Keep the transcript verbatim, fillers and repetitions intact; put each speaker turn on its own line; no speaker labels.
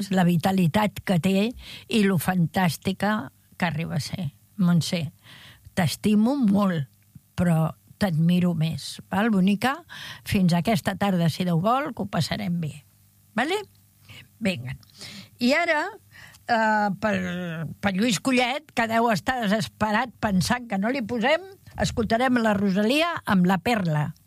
la vitalitat que té i lo fantàstica que arriba a ser. Montse, t'estimo molt, però t'admiro més. Val, bonica? Fins aquesta tarda, si Déu vol, que ho passarem bé. Vale? Vinga. I ara, eh, per, per Lluís Collet, que deu estar desesperat pensant que no li posem, escoltarem la Rosalia amb La Perla.